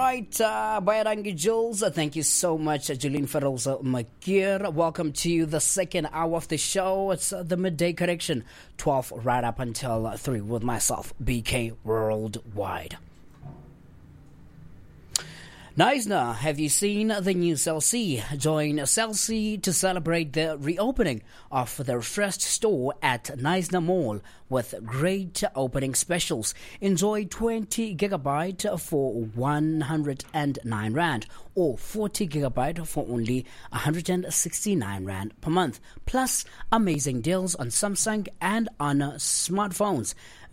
right, Bayarangi Jules, thank you so much, Julene Feroza Makir. Welcome to the second hour of the show. It's the midday correction, 12 right up until 3 with myself, BK Worldwide. Knysna, have you seen the new Cell C? Join Cell C to celebrate the reopening of their first store at Knysna Mall with great opening specials. Enjoy 20 gigabyte for 109 Rand or 40 gigabyte for only 169 Rand per month. Plus amazing deals on Samsung and on smartphones.